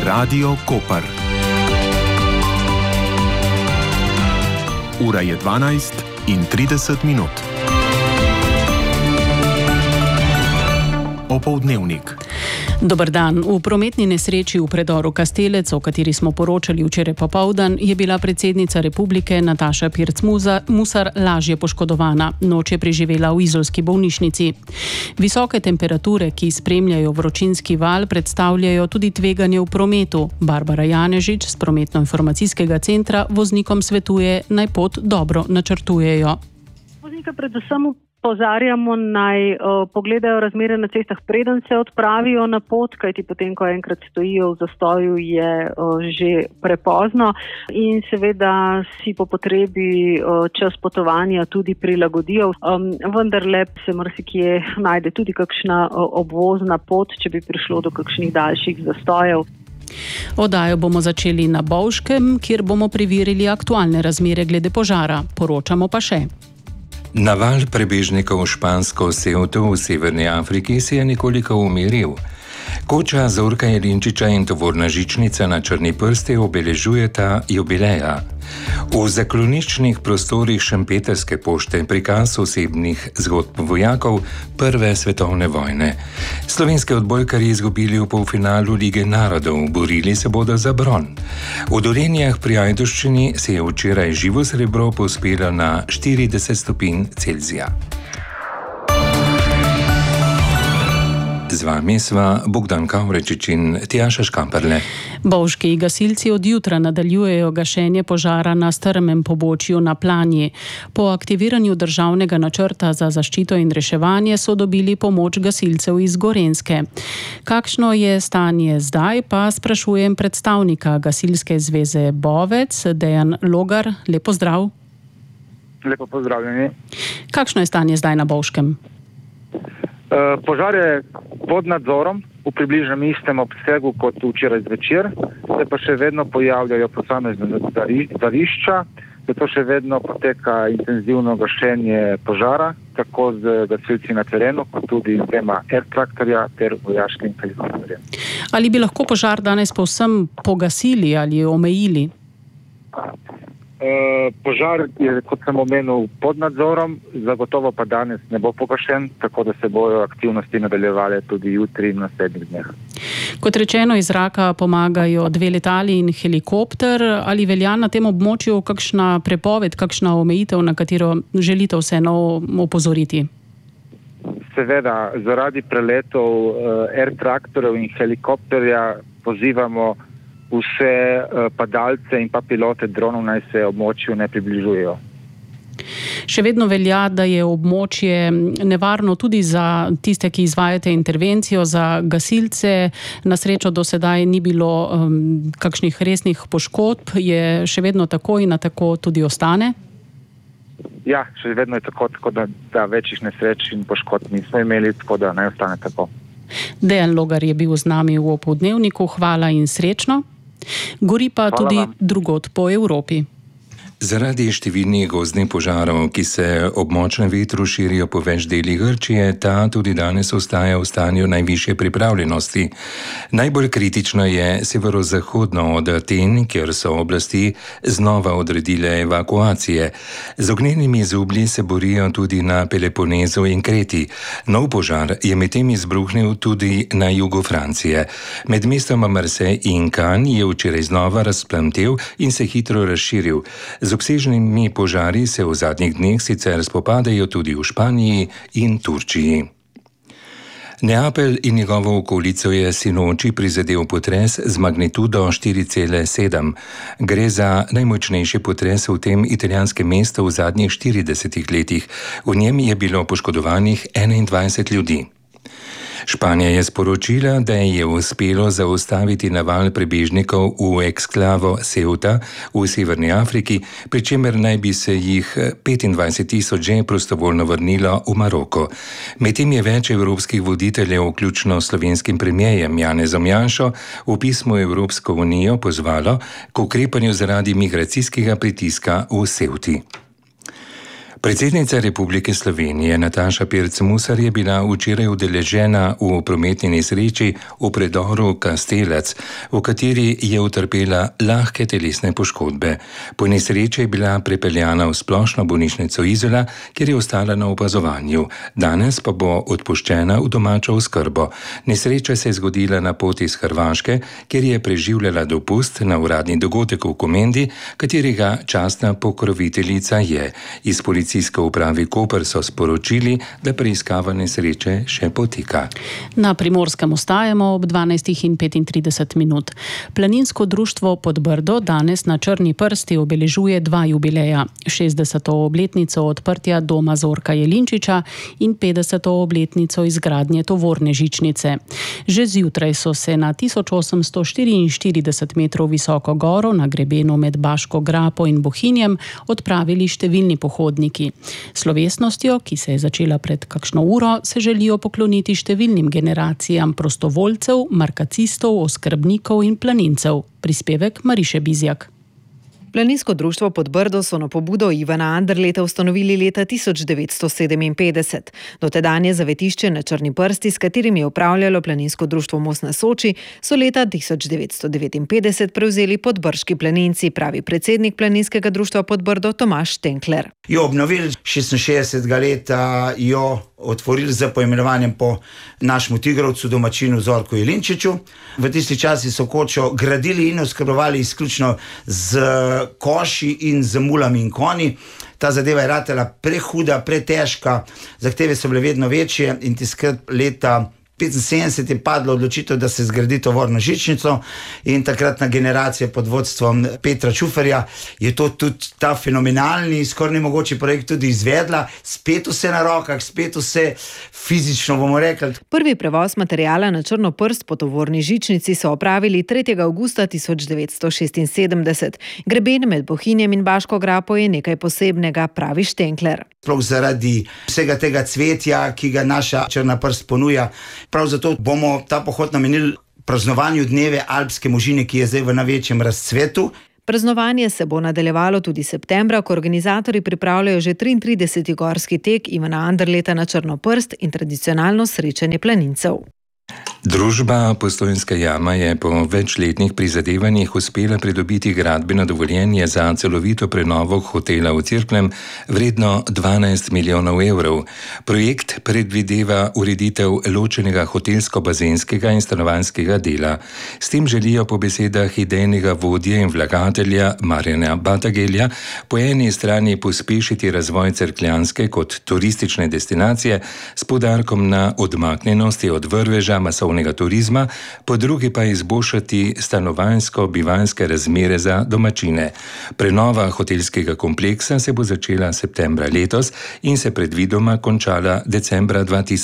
Radio Koper. Ura je 12:30. Opoldnevnik. Dober dan. V prometni nesreči v predoru Kastelec, o kateri smo poročali včeraj popoldan, je bila predsednica republike Nataša Pirc Musar lažje poškodovana. Noč je preživela v izolski bolnišnici. Visoke temperature, ki spremljajo vročinski val, predstavljajo tudi tveganje v prometu. Barbara Janežič z Prometno-informacijskega centra voznikom svetuje, naj pot dobro načrtujejo. Voznike predvsem opozarjamo, naj pogledajo razmere na cestah, preden se odpravijo na pot, kajti potem, ko enkrat stojijo v zastoju, je že prepozno, in seveda si po potrebi čas potovanja tudi prilagodijo. Vendarle se marsikje najde tudi kakšna obvozna pot, če bi prišlo do kakšnih daljših zastojev. Oddajo bomo začeli na Bovškem, kjer bomo preverili aktualne razmere glede požara. Poročamo pa še. Naval prebežnikov v špansko Ceuto v Severni Afriki se je nekoliko umiril. Koča Zorka Jelinčiča in tovorna žičnica na Črni prsti obeležujeta jubileja. V zakloniščnih prostorih Šempetrske pošte prikaz osebnih zgodb vojakov Prve svetovne vojne. Slovenske odbojkarji izgubili v polfinalu Lige narodov, borili se bodo za bron. V Dolenjah pri Ajdovščini se je včeraj živo srebro povzpelo na 40 stopinj Celzija. Z vami sva Bogdan Kavrečič in Tjaša Škamperle. Bovški gasilci od jutra nadaljujejo gašenje požara na strmem pobočju na Planji. Po aktiviranju državnega načrta za zaščito in reševanje so dobili pomoč gasilcev iz Gorenjske. Kakšno je stanje zdaj, pa sprašujem predstavnika Gasilske zveze Bovec, Dejan Logar. Lepo zdrav. Lepo pozdravljeni. Kakšno je stanje zdaj na Bovškem? Požar je pod nadzorom v približno istem obsegu kot včeraj zvečer, se pa še vedno pojavljajo posamezne žarišča, zato še vedno poteka intenzivno gašenje požara, tako z gasilci na terenu, kot tudi z dvema air-traktorja ter vojaškim helikopterjem. Ali bi lahko požar danes povsem pogasili ali omejili? Požar je, kot sem omenil, pod nadzorom, zagotovo pa danes ne bo pogašen, tako da se bojo aktivnosti nadaljevale tudi jutri in naslednjih dneh. Kot rečeno, iz zraka pomagajo 2 letali in helikopter. Ali velja na tem območju kakšna prepoved, kakšna omejitev, na katero želite vseeno opozoriti? Seveda, zaradi preletov air-traktorjev in helikopterja pozivamo vse padalce in pa pilote dronov naj se območju ne približujejo. Še vedno velja, da je območje nevarno tudi za tiste, ki izvajate intervencijo, za gasilce. Na srečo do sedaj ni bilo kakšnih resnih poškodb. Je še vedno tako in na tako tudi ostane? Ja, še vedno je tako da večjih nesreč in poškodb nismo imeli, tako da naj ostane tako. Dejan Logar je bil z nami v opoldnevniku. Hvala in srečno. Gori pa tudi drugod po Evropi. Zaradi številnih gozdnih požarov, ki se ob močnem vetru širijo po več delih Grčije, ta tudi danes ostaja v stanju najvišje pripravljenosti. Najbolj kritično je severozahodno od Aten, kjer so oblasti znova odredile evakuacije. Z ognjenimi zublji se borijo tudi na Peloponezu in Kreti. Nov požar je medtem izbruhnil tudi na jugu Francije. Med mestoma Marseille in Cannes je včeraj znova razplamtel in se hitro razširil. Z obsežnimi požari se v zadnjih dneh sicer spopadajo tudi v Španiji in Turčiji. Neapelj in njegovo okolico je sinoči prizadel potres z magnitudo 4,7. Gre za najmočnejši potres v tem italijanskem mestu v zadnjih 40 letih. V njem je bilo poškodovanih 21 ljudi. Španija je sporočila, da je uspelo zaustaviti naval prebežnikov v eksklavo Ceuta v Severni Afriki, pri čemer naj bi se jih 25.000 že prostovoljno vrnilo v Maroko. Medtem je več evropskih voditeljev, vključno slovenskim premierjem Janezom Janšo, v pismu Evropsko unijo pozvalo k ukrepanju zaradi migracijskega pritiska v Ceuti. Predsednica Republike Slovenije Nataša Pirc Musar je bila včeraj udeležena v prometni nesreči v predoru Kastelec, v kateri je utrpela lahke telesne poškodbe. Po nesreči je bila prepeljana v splošno bolnišnico Izola, kjer je ostala na opazovanju. Danes pa bo odpuščena v domačo oskrbo. Nesreča se je zgodila na poti iz Hrvaške, kjer je preživljala dopust na uradni dogodek v Komendi, katerega častna pokroviteljica je. Iz policijske upravi Koper so sporočili, da preiskava nesreče še poteka. Na Primorskem ostajamo ob 12:35. Planinsko društvo Podbrdo danes na Črni prsti obeležuje 2 jubileja. 60. obletnico odprtja doma Zorka Jelinčiča in 50. obletnico izgradnje tovorne žičnice. Že zjutraj so se na 1844 metrov visoko goro na grebenu med Baško grapo in Bohinjem odpravili številni pohodniki. Slovesnostjo, ki se je začela pred kakšno uro, se želijo pokloniti številnim generacijam prostovoljcev, markacistov, oskrbnikov in planincev. Prispevek Mariše Bizjak. Planinsko društvo Podbrdo so na pobudo Ivana Anderleta ustanovili leta 1957. Dotedanje zavetišče na Črni prsti, s katerim je upravljalo planinsko društvo Most na Soči, so leta 1959 prevzeli podbrški planinci, pravi predsednik planinskega društva Podbrdo Tomaž Štenkler. Jo obnovili 66. leta, jo otvorili z poimenovanjem po našemu tigrovcu, domačinu Zorku Jelinčiču. V tisti časi so kočo gradili in oskrbovali izključno z koši in z mulami in konji. Ta zadeva je ratela prehuda, pretežka, zahteve so bile vedno večje in tiskrat leta 1975 je padlo odločitev, da se zgradi tovorno žičnico in takratna generacija pod vodstvom Petra Čuferja je to tudi ta fenomenalni, skoraj nemogoči projekt tudi izvedla. Spet vse na rokah, spet vse fizično, bomo rekli. Prvi prevoz materijala na Črno prst po tovorni žičnici so opravili 3. avgusta 1976. Greben med Bohinjem in Baško grapo je nekaj posebnega, pravi Štenkler. Sploh zaradi vsega tega cvetja, ki ga naša Črna prst ponuja. Prav zato bomo ta pohod namenili praznovanju dneve alpske možine, ki je zdaj v največjem razcvetu. Praznovanje se bo nadaljevalo tudi septembra, ko organizatorji pripravljajo že 33. gorski tek Ivana Anderleta na Črno prst in tradicionalno srečanje planincev. Družba Postojnska jama je po večletnih prizadevanjih uspela pridobiti gradbeno dovoljenje za celovito prenovo hotela v Cerknem vredno 12 milijonov evrov. Projekt predvideva ureditev ločenega hotelsko-bazenskega in stanovanjskega dela. S tem želijo po besedah idejnega vodje in vlagatelja Marjana Batagelja po eni strani pospešiti razvoj cerkljanske kot turistične destinacije s poudarkom na odmaknjenosti od vrveža masovnega turizma, po drugi pa izboljšati stanovanjsko-bivanjske razmere za domačine. Prenova hotelskega kompleksa se bo začela septembra letos in se predvidoma končala decembra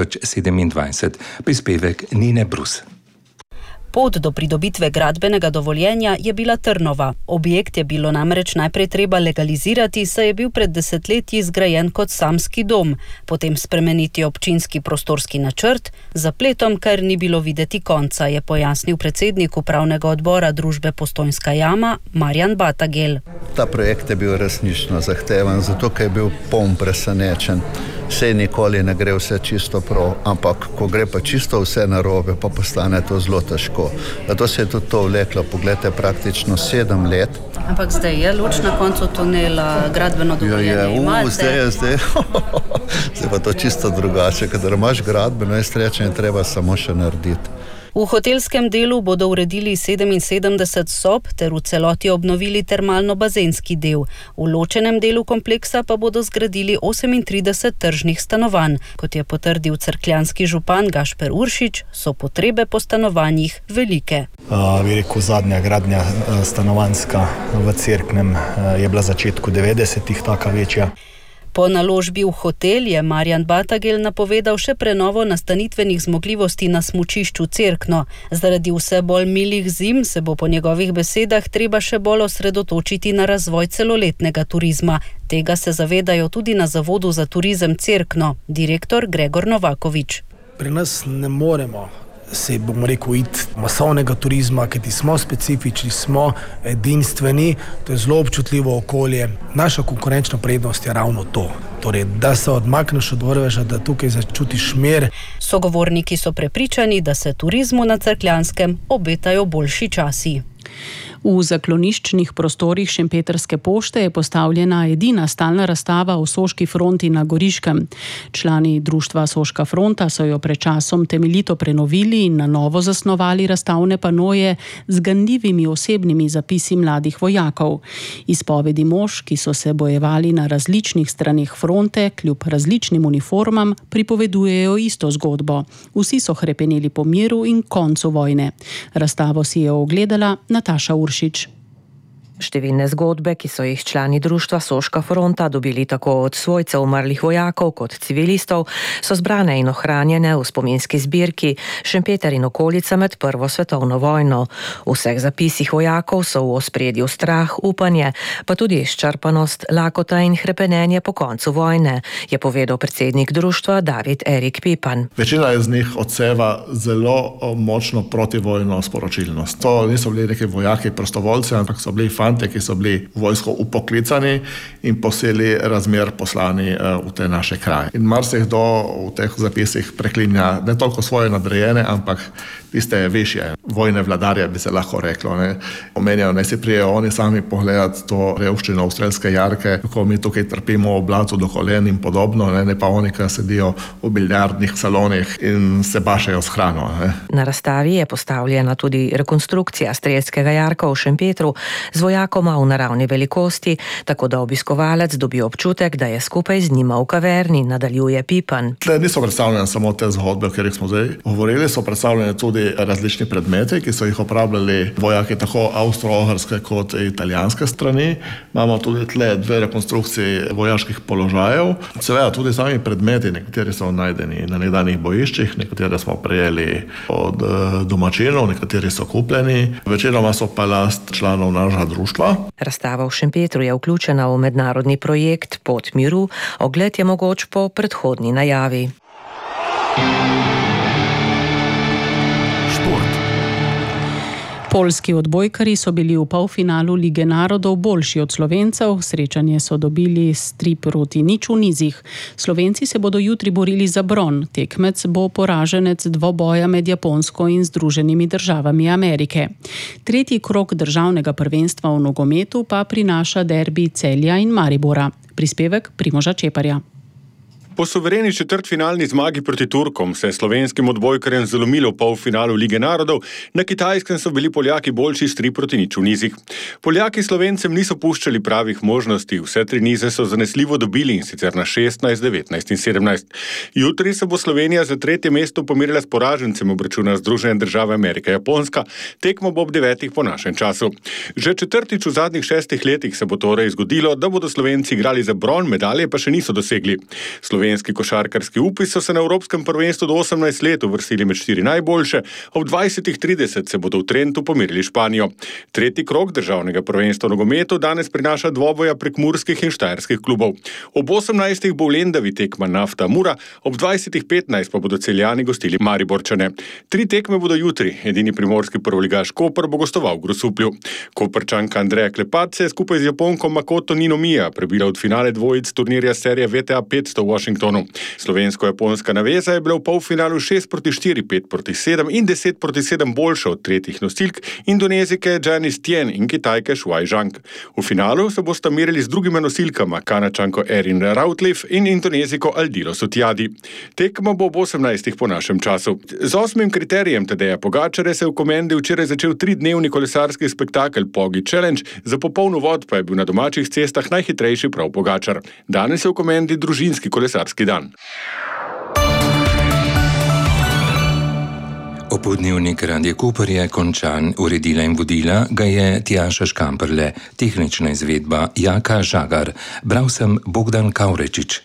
2027. Prispevek Nine Brus. Pot do pridobitve gradbenega dovoljenja je bila trnova. Objekt je bilo namreč najprej treba legalizirati, saj je bil pred desetletji zgrajen kot samski dom, potem spremeniti občinski prostorski načrt, zapletom, kar ni bilo videti konca, je pojasnil predsednik upravnega odbora družbe Postojnska jama Marjan Batagel. Ta projekt je bil resnično zahteven, zato ker je bil poln presenečen. Vse nikoli ne gre vse čisto prav, ampak ko gre pa čisto vse narobe, pa postane to zelo težko. Zato se je tudi to vleklo, poglejte, praktično 7 let. Ampak zdaj je luč na koncu tunela, gradbeno dovoljenje imate? Zdaj pa to čisto drugače, kadar imaš gradbeno, jaz rečem, treba samo še narediti. V hotelskem delu bodo uredili 77 sob ter v celoti obnovili termalno-bazenski del. V ločenem delu kompleksa pa bodo zgradili 38 tržnih stanovanj. Kot je potrdil cerkljanski župan Gašper Uršič, so potrebe po stanovanjih velike. Zadnja gradnja stanovanjska v Cerknem je bila v začetku 90-ih taka večja. Po naložbi v hotel je Marjan Batagel napovedal še prenovo nastanitvenih zmogljivosti na smučišču Cerkno. Zaradi vse bolj milih zim se bo po njegovih besedah treba še bolj osredotočiti na razvoj celoletnega turizma. Tega se zavedajo tudi na Zavodu za turizem Cerkno, direktor Gregor Novakovič. Pri nas ne moremo se, bomo rekel, iti masovnega turizma, kajti smo specifični, smo edinstveni, to je zelo občutljivo okolje. Naša konkurenčna prednost je ravno to. Torej, da se odmakneš od vrveža, da tukaj začutiš mir. Sogovorniki so prepričani, da se turizmu na Cerkljanskem obetajo boljši časi. V zakloniščnih prostorih Šempetrske pošte je postavljena edina stalna razstava o Soški fronti na Goriškem. Člani društva Soška fronta so jo pred časom temeljito prenovili in na novo zasnovali razstavne panoje z ganljivimi osebnimi zapisi mladih vojakov. Izpovedi mož, ki so se bojevali na različnih straneh fronte, kljub različnim uniformam, pripovedujejo isto zgodbo. Vsi so hrepeneli po miru in koncu vojne. Razstavo si je ogledala Nataša Uršič. Številne zgodbe, ki so jih člani društva Soška fronta dobili tako od svojcev umrlih vojakov kot civilistov, so zbrane in ohranjene v spominski zbirki Šempeter in okolica med Prvo svetovno vojno. V vseh zapisih vojakov so v ospredju strah, upanje, pa tudi izčrpanost, lakota in hrepenenje po koncu vojne, je povedal predsednik društva David Erik Pipan. Večina iz njih odseva zelo močno protivojno sporočilnost. To niso bili neki vojaki prostovoljci, ampak so bili ki so bili vojsko upoklicani in po sili razmer poslani v te naše kraje. In marsikdo v teh zapisih preklinja ne toliko svoje nadrejene, ampak tiste višje vojne vladarje, bi se lahko reklo. Omenjajo, ne si prijejo oni sami pogledati to revščino v strelske jarke, kako mi tukaj trpimo v blatu do kolen in podobno, ne pa oni, ki sedijo v biljardnih salonih in se bašajo s hrano. Na razstavi je postavljena tudi rekonstrukcija strelskega jarka v Šempetru z vojakoma v naravni velikosti, tako da obiskovalec dobi občutek, da je skupaj z njima v kaverni, nadaljuje Pipan. Tle niso predstavljene samo te zgodbe, o katerih smo zdaj govorili, so predstavljene tudi različni predmeti, ki so jih uporabljali vojaki tako avstro-ohrske kot italijanske strani. Imamo tudi tle dve rekonstrukcije vojaških položajev. Seveda tudi sami predmeti, nekateri so najdeni na nekdanjih bojiščih, nekatere smo prejeli od domačinov, nekateri so kupljeni. Večinoma so pa last članov našega društva. Razstava v Šempetru je vključena v mednarodni projekt Pot miru. Ogled je mogoč po predhodni najavi. Poljski odbojkarji so bili v polfinalu Lige narodov boljši od Slovencev, srečanje so dobili s 3-0 v nizih. Slovenci se bodo jutri borili za bron, tekmec bo poraženec dvoboja med Japonsko in Združenimi državami Amerike. Tretji krog državnega prvenstva v nogometu pa prinaša derbi Celja in Maribora. Prispevek Primoža Čeparja. Po suvereni četrtfinalni zmagi proti Turkom se je slovenskim odbojkarjem zalomilo v polfinalu Lige narodov, na Kitajskem so bili Poljaki boljši s 3-0 v nizih. Poljaki Slovencem niso puščali pravih možnosti, vse 3 nize so zanesljivo dobili in sicer na 16, 19 in 17. Jutri se bo Slovenija za 3. mesto pomerila s poražencem obračuna Združene države Amerika Japonska, tekmo bo ob 9. po našem času. Že četrtič v zadnjih 6 letih se bo torej zgodilo, da bodo Slovenci igrali za bron, medalje pa še niso dosegli. Slovenski košarkarski upi so se na Evropskem prvenstvu do 18 let uvrstili med 4 najboljše, ob 20:30 se bodo v Trentu pomerili Španijo. Tretji krog državnega prvenstva v nogometu danes prinaša dvoboja prekmurskih in štajerskih klubov. Ob 18. bo v Lendavi tekma Nafta Mura, ob 20:15 pa bodo Celjani gostili Mariborčane. 3 tekme bodo jutri, edini primorski prvoligaš Koper bo gostoval v Grosuplju. Koperčanka Andreja Klepac se je skupaj z Japonko Makoto Ninomiya prebila od finale dvojic turnirja serije VTA 500 v Washingtonu. Slovensko-japonska naveza je bila v polfinalu 6-4, 5-7 in 10-7 boljša od tretjih nosilk Indonezijke Janice Tien in Kitajke Shuai Zhang. V finalu se bosta merili z drugima nosilkama Kanačanko Erin Routliffe in Indonezijko Aldilo Sutiadi. Tekma bo ob 18. po našem času. Z 8. kriterijem Tadeja Pogačarja se je v Komendi včeraj začel 3-dnevni kolesarski spektakel Pogi Challenge, za popoln uvod pa je bil na domačih cestah najhitrejši prav Pogačar. Danes je v Komendi družinski kolesarski dan. Opoldnevnik Radia Koper je končan, uredila in vodila ga je Tjaša Škamperle, tehnična izvedba Jaka Žagar. Bral sem Bogdan Kavrečič.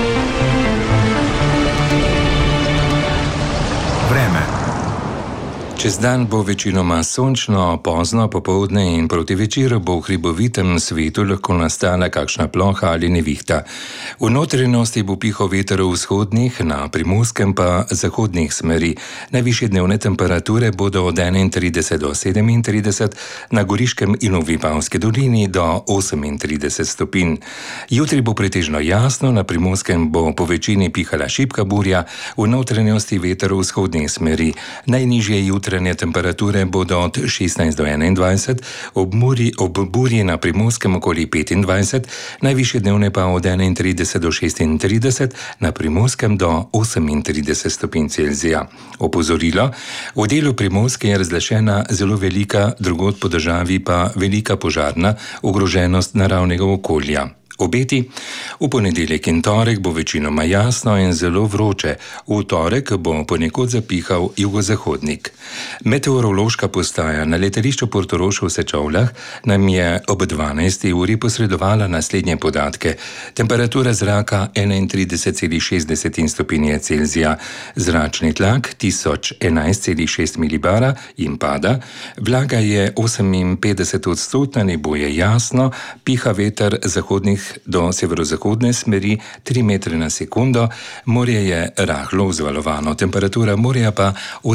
Vreme. Čez dan bo večinoma sončno, pozno popoldne in proti večeru bo v hribovitem svetu lahko nastala kakšna ploha ali nevihta. V notranjosti bo pihal veter vzhodnih, na primorskem pa zahodnih smeri. Najvišje dnevne temperature bodo od 31 do 37, na Goriškem in v Vipavski dolini do 38 stopinj. Jutri bo pretežno jasno, na primorskem bo po večini pihala šibka burja, v notranjosti veter vzhodnih smeri. Najnižje jutranje temperature bodo od 16 do 21, ob burji na primorskem okoli 25, najvišje dnevne pa od 31 do 36, na primorskem do 38 stopinj Celzija. Opozorilo: v delu Primorske je razglašena zelo velika, drugod po državi pa velika požarna ogroženost naravnega okolja. Obeti: v ponedeljek in torek bo večinoma jasno in zelo vroče, v torek bo ponekod zapihal jugozahodnik. Meteorološka postaja na letališču Portorož v Sečovljah nam je ob 12. uri posredovala naslednje podatke. Temperatura zraka 31,6 stopinje Celzija, zračni tlak 1011,6 milibara in pada, vlaga je 58%, nebo je jasno, piha veter zahodnih do severozahodne smeri 3 metre na sekundo, morje je rahlo vzvalovano, temperatura morja pa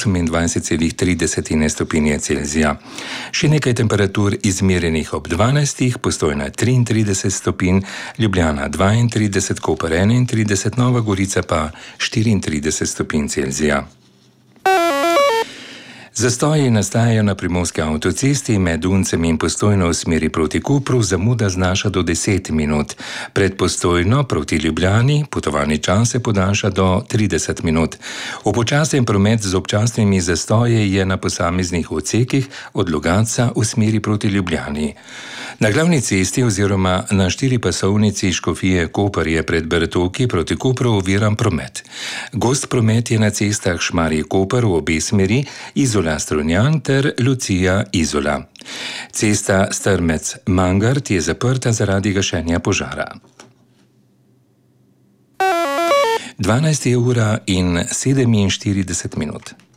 28,3 stopinje Celzija. Še nekaj temperatur izmerjenih ob 12, Postojna 33 stopinj, Ljubljana 32, Koper 31, Nova Gorica pa 34 stopinj Celzija. Zastoji nastajajo na primorski avtocesti med Duncem in Postojno v smeri proti Kopru, zamuda znaša do 10 minut. Pred Postojno proti Ljubljani potovalni čas se podaljša do 30 minut. Upočasnjen promet z občasnimi zastoji je na posameznih odsekih od Logatca v smeri proti Ljubljani. Na glavni cesti oziroma na 4-pasovnici Škofije Koper je pred Bertoki proti Kopru oviran promet. Gost promet je na cestah Šmarje Koper v obe smeri, Izola Strunjan ter Lucija Izola. Cesta Strmec-Mangart je zaprta zaradi gašenja požara. 12 ura in 47 minut.